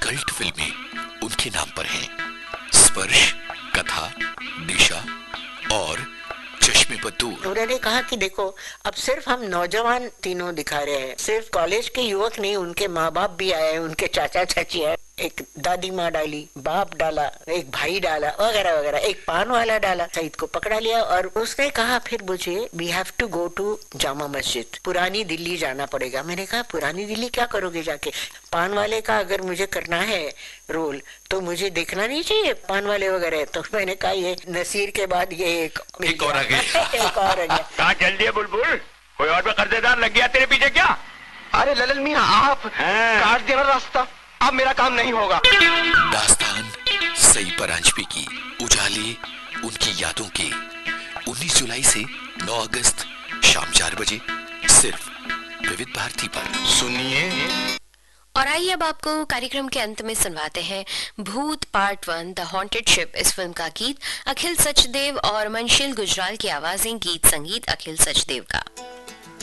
Cult फिल्में उनके नाम पर हैं। स्पर्श, कथा, दिशा और चश्मे पर दूर। उन्होंने कहा कि देखो, अब सिर्फ हम नौजवान तीनों दिखा रहे हैं, सिर्फ कॉलेज के युवक नहीं, उनके माँ बाप भी आए, उनके चाचा चाची आए, एक दादी माँ डाली, बाप डाला, एक भाई डाला, वगैरह वगैरह, एक पान वाला डाला। सईद को पकड़ा लिया और उसने कहा फिर मुझे we have to go to Jama Masjid, पुरानी दिल्ली जाना पड़ेगा। मैंने कहा पुरानी दिल्ली क्या करोगे जाके? पान वाले का अगर मुझे करना है रोल तो मुझे देखना नहीं चाहिए पान वाले वगैरह? तो मैंने कहा ये नसीर के बाद ये एक और आ गया। एक और आ गया। कहाँ चल दिए बुलबुल? कोई और भी कर्जेदार लग गया तेरे पीछे क्या? अरे ललन मियां, आप काट देना रास्ता, अब मेरा काम नहीं होगा। दास्तान सई परांजपे की उजाले उनकी यादों के 19 जुलाई से 9 अगस्त शाम 4 बजे सिर्फ विविध भारती पर सुनिए। और आइए अब आपको कार्यक्रम के अंत में सुनवाते हैं भूत पार्ट 1 द हॉन्टेड शिप। इस फिल्म का गीत अखिल सचदेव और मंशिल गुजराल की आवाजें, गीत संगीत अखिल सचदेव का।